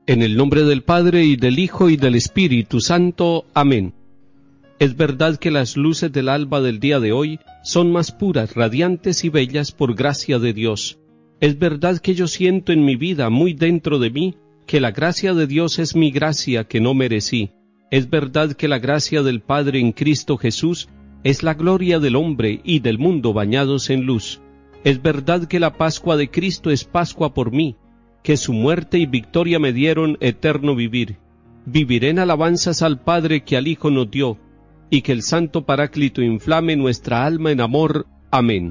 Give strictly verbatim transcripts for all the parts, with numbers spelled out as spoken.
En el nombre del Padre, y del Hijo, y del Espíritu Santo. Amén. Es verdad que las luces del alba del día de hoy son más puras, radiantes y bellas por gracia de Dios. Es verdad que yo siento en mi vida, muy dentro de mí, que la gracia de Dios es mi gracia que no merecí. Es verdad que la gracia del Padre en Cristo Jesús es la gloria del hombre y del mundo bañados en luz. Es verdad que la Pascua de Cristo es Pascua por mí, que su muerte y victoria me dieron eterno vivir. Viviré en alabanzas al Padre que al Hijo nos dio, y que el Santo Paráclito inflame nuestra alma en amor. Amén.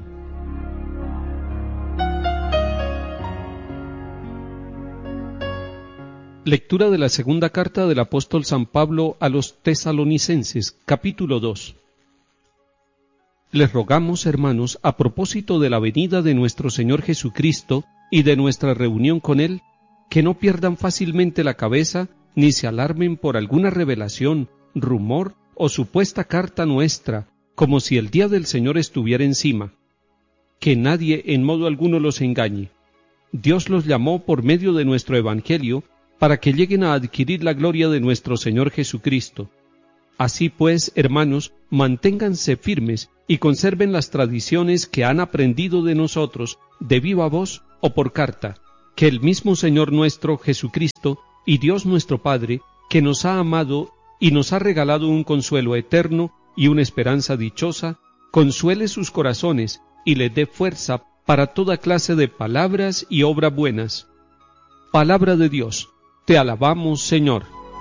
Lectura de la segunda carta del apóstol San Pablo a los Tesalonicenses, capítulo dos. Les rogamos, hermanos, a propósito de la venida de nuestro Señor Jesucristo y de nuestra reunión con Él, que no pierdan fácilmente la cabeza, ni se alarmen por alguna revelación, rumor o supuesta carta nuestra, como si el día del Señor estuviera encima. Que nadie en modo alguno los engañe. Dios los llamó por medio de nuestro Evangelio, para que lleguen a adquirir la gloria de nuestro Señor Jesucristo. Así pues, hermanos, manténganse firmes y conserven las tradiciones que han aprendido de nosotros, de viva voz o por carta, que el mismo Señor nuestro Jesucristo y Dios nuestro Padre, que nos ha amado y nos ha regalado un consuelo eterno y una esperanza dichosa, consuele sus corazones y les dé fuerza para toda clase de palabras y obras buenas. Palabra de Dios. Te alabamos, Señor.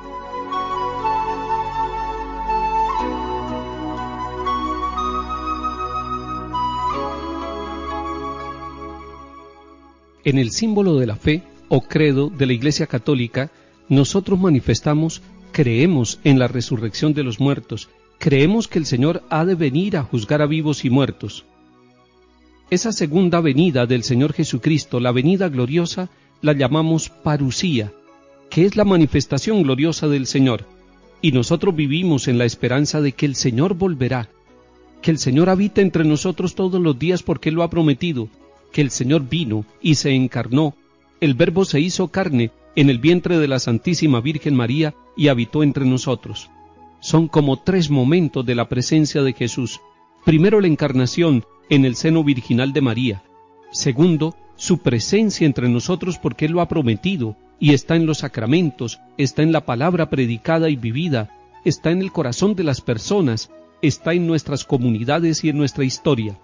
En el símbolo de la fe, o credo de la Iglesia Católica, nosotros manifestamos, creemos en la resurrección de los muertos, creemos que el Señor ha de venir a juzgar a vivos y muertos. Esa segunda venida del Señor Jesucristo, la venida gloriosa, la llamamos parusía, que es la manifestación gloriosa del Señor, y nosotros vivimos en la esperanza de que el Señor volverá, que el Señor habita entre nosotros todos los días porque Él lo ha prometido, que el Señor vino y se encarnó, el Verbo se hizo carne en el vientre de la Santísima Virgen María y habitó entre nosotros. Son como tres momentos de la presencia de Jesús. Primero, la encarnación en el seno virginal de María. Segundo, su presencia entre nosotros porque Él lo ha prometido y está en los sacramentos, está en la palabra predicada y vivida, está en el corazón de las personas, está en nuestras comunidades y en nuestra historia.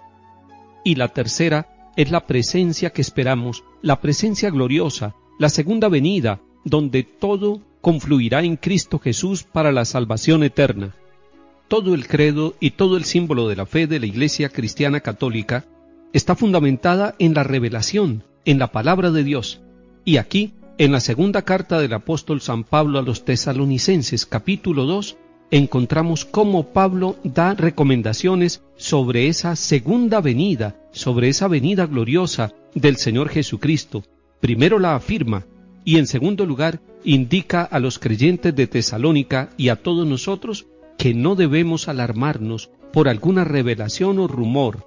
Y la tercera es la presencia que esperamos, la presencia gloriosa, la segunda venida, donde todo confluirá en Cristo Jesús para la salvación eterna. Todo el credo y todo el símbolo de la fe de la Iglesia Cristiana Católica está fundamentada en la revelación, en la palabra de Dios. Y aquí, en la segunda carta del apóstol San Pablo a los Tesalonicenses, capítulo dos, encontramos cómo Pablo da recomendaciones sobre esa segunda venida, sobre esa venida gloriosa del Señor Jesucristo. Primero la afirma, y en segundo lugar indica a los creyentes de Tesalónica y a todos nosotros que no debemos alarmarnos por alguna revelación o rumor.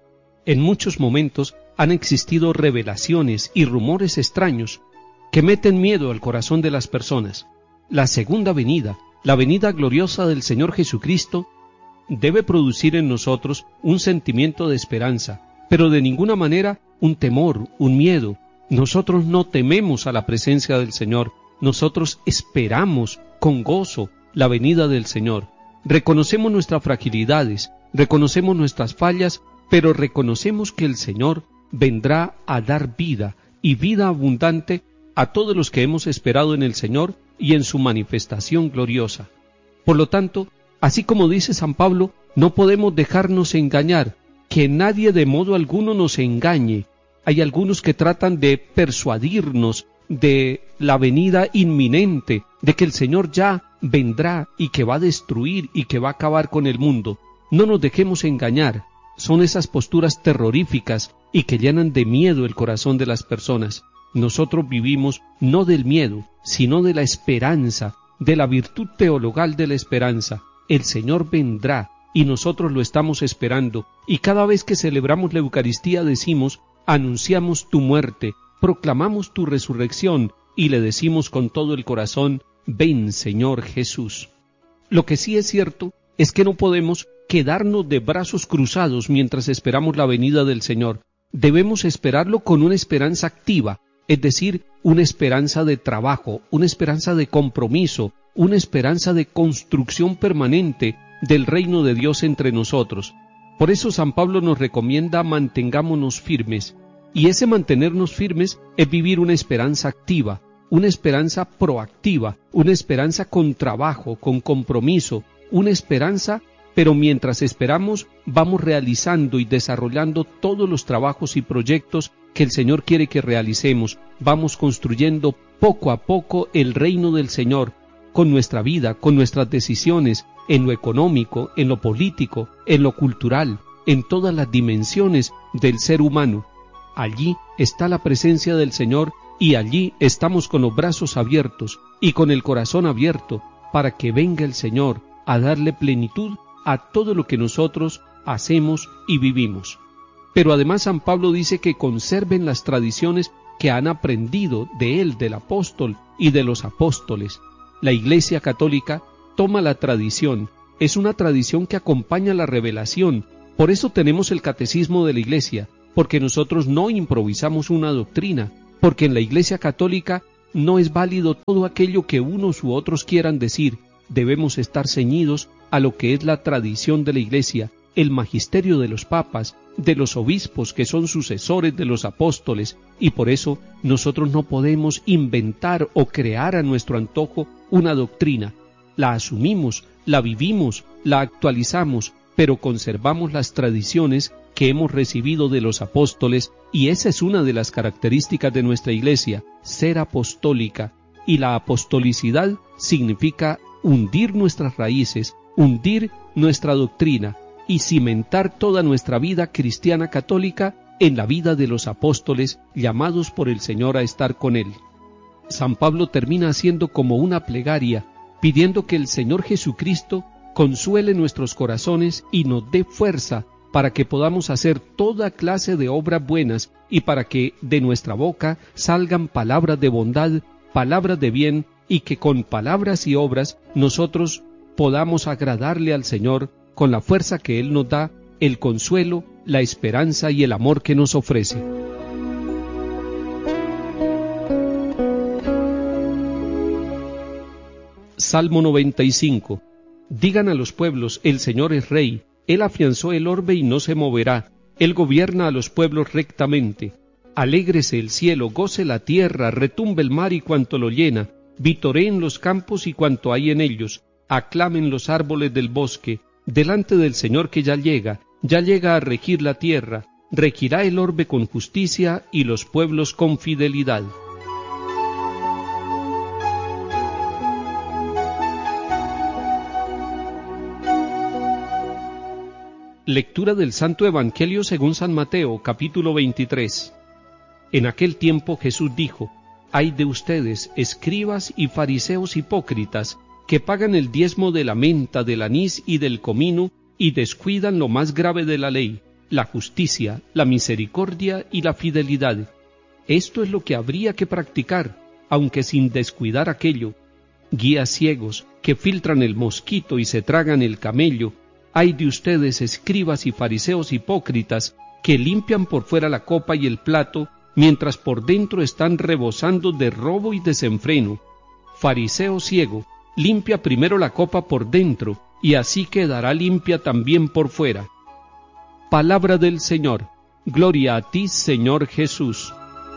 En muchos momentos han existido revelaciones y rumores extraños que meten miedo al corazón de las personas. La segunda venida, la venida gloriosa del Señor Jesucristo, debe producir en nosotros un sentimiento de esperanza, pero de ninguna manera un temor, un miedo. Nosotros no tememos a la presencia del Señor, nosotros esperamos con gozo la venida del Señor. Reconocemos nuestras fragilidades, reconocemos nuestras fallas, pero reconocemos que el Señor vendrá a dar vida, y vida abundante, a todos los que hemos esperado en el Señor y en su manifestación gloriosa. Por lo tanto, así como dice San Pablo, no podemos dejarnos engañar, que nadie de modo alguno nos engañe. Hay algunos que tratan de persuadirnos de la venida inminente, de que el Señor ya vendrá y que va a destruir y que va a acabar con el mundo. No nos dejemos engañar. Son esas posturas terroríficas y que llenan de miedo el corazón de las personas. Nosotros vivimos no del miedo, sino de la esperanza, de la virtud teologal de la esperanza. El Señor vendrá y nosotros lo estamos esperando, y cada vez que celebramos la Eucaristía decimos, anunciamos tu muerte, proclamamos tu resurrección, y le decimos con todo el corazón: ven, Señor Jesús. Lo que sí es cierto es que no podemos quedarnos de brazos cruzados mientras esperamos la venida del Señor. Debemos esperarlo con una esperanza activa, es decir, una esperanza de trabajo, una esperanza de compromiso, una esperanza de construcción permanente del reino de Dios entre nosotros. Por eso San Pablo nos recomienda: mantengámonos firmes. Y ese mantenernos firmes es vivir una esperanza activa, una esperanza proactiva, una esperanza con trabajo, con compromiso, una esperanza, pero mientras esperamos vamos realizando y desarrollando todos los trabajos y proyectos que el Señor quiere que realicemos. Vamos construyendo poco a poco el reino del Señor, con nuestra vida, con nuestras decisiones, en lo económico, en lo político, en lo cultural, en todas las dimensiones del ser humano. Allí está la presencia del Señor y allí estamos con los brazos abiertos y con el corazón abierto para que venga el Señor a darle plenitud a todo lo que nosotros hacemos y vivimos. Pero además San Pablo dice que conserven las tradiciones que han aprendido de él, del apóstol y de los apóstoles. La Iglesia Católica toma la tradición, es una tradición que acompaña la revelación. Por eso tenemos el Catecismo de la Iglesia, porque nosotros no improvisamos una doctrina, porque en la Iglesia Católica no es válido todo aquello que unos u otros quieran decir. Debemos estar ceñidos a lo que es la tradición de la Iglesia, el magisterio de los papas, de los obispos que son sucesores de los apóstoles, y por eso nosotros no podemos inventar o crear a nuestro antojo una doctrina. La asumimos, la vivimos, la actualizamos, pero conservamos las tradiciones que hemos recibido de los apóstoles, y esa es una de las características de nuestra Iglesia, ser apostólica, y la apostolicidad significa hundir nuestras raíces, hundir nuestra doctrina y cimentar toda nuestra vida cristiana católica en la vida de los apóstoles llamados por el Señor a estar con Él. San Pablo termina haciendo como una plegaria, pidiendo que el Señor Jesucristo consuele nuestros corazones y nos dé fuerza para que podamos hacer toda clase de obras buenas y para que de nuestra boca salgan palabras de bondad, palabras de bien, y que con palabras y obras nosotros podamos agradarle al Señor con la fuerza que Él nos da, el consuelo, la esperanza y el amor que nos ofrece. Salmo noventa y cinco. Digan a los pueblos: el Señor es Rey, Él afianzó el orbe y no se moverá, Él gobierna a los pueblos rectamente. Alégrese el cielo, goce la tierra, retumbe el mar y cuanto lo llena, vitoreen los campos y cuanto hay en ellos, aclamen los árboles del bosque, delante del Señor que ya llega, ya llega a regir la tierra, regirá el orbe con justicia y los pueblos con fidelidad. Lectura del Santo Evangelio según San Mateo, capítulo veintitrés. En aquel tiempo Jesús dijo: «Ay de ustedes, escribas y fariseos hipócritas, que pagan el diezmo de la menta, del anís y del comino, y descuidan lo más grave de la ley, la justicia, la misericordia y la fidelidad. Esto es lo que habría que practicar, aunque sin descuidar aquello. Guías ciegos, que filtran el mosquito y se tragan el camello. Ay de ustedes, escribas y fariseos hipócritas, que limpian por fuera la copa y el plato, mientras por dentro están rebosando de robo y desenfreno. Fariseo ciego, limpia primero la copa por dentro, y así quedará limpia también por fuera». Palabra del Señor. Gloria a ti, Señor Jesús.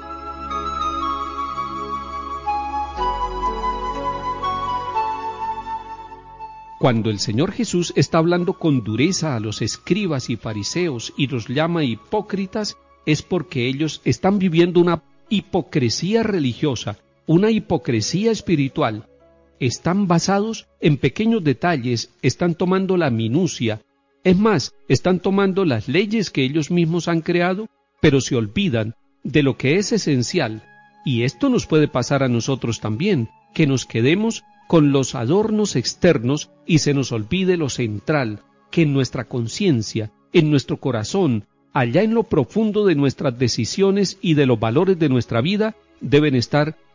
Cuando el Señor Jesús está hablando con dureza a los escribas y fariseos y los llama hipócritas, es porque ellos están viviendo una hipocresía religiosa, una hipocresía espiritual. Están basados en pequeños detalles, están tomando la minucia, es más, están tomando las leyes que ellos mismos han creado, pero se olvidan de lo que es esencial. Y esto nos puede pasar a nosotros también, que nos quedemos con los adornos externos y se nos olvide lo central, que en nuestra conciencia, en nuestro corazón, allá en lo profundo de nuestras decisiones y de los valores de nuestra vida, deben estar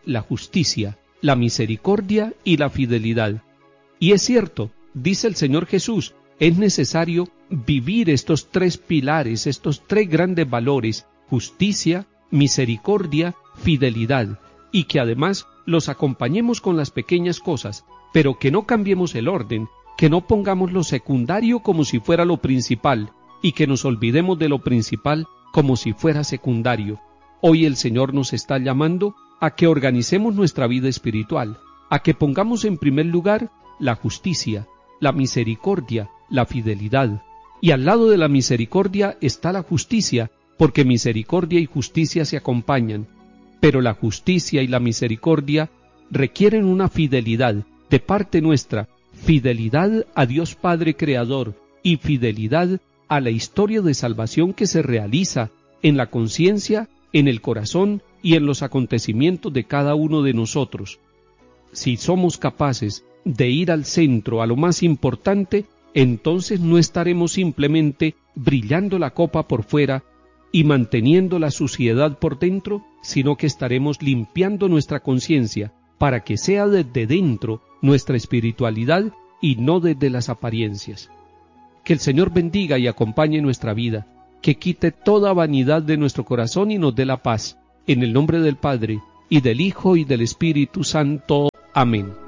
la justicia, la misericordia y la fidelidad. Y es cierto, dice el Señor Jesús, es necesario vivir estos tres pilares, estos tres grandes valores, justicia, misericordia, fidelidad, y que además los acompañemos con las pequeñas cosas, pero que no cambiemos el orden, que no pongamos lo secundario como si fuera lo principal, y que nos olvidemos de lo principal como si fuera secundario. Hoy el Señor nos está llamando a que organicemos nuestra vida espiritual, a que pongamos en primer lugar la justicia, la misericordia, la fidelidad. Y al lado de la misericordia está la justicia, porque misericordia y justicia se acompañan. Pero la justicia y la misericordia requieren una fidelidad de parte nuestra, fidelidad a Dios Padre Creador y fidelidad a la historia de salvación que se realiza en la conciencia, en el corazón y en los acontecimientos de cada uno de nosotros. Si somos capaces de ir al centro, a lo más importante, entonces no estaremos simplemente brillando la copa por fuera y manteniendo la suciedad por dentro, sino que estaremos limpiando nuestra conciencia para que sea desde dentro nuestra espiritualidad y no desde las apariencias. Que el Señor bendiga y acompañe nuestra vida, que quite toda vanidad de nuestro corazón y nos dé la paz. En el nombre del Padre, y del Hijo, y del Espíritu Santo. Amén.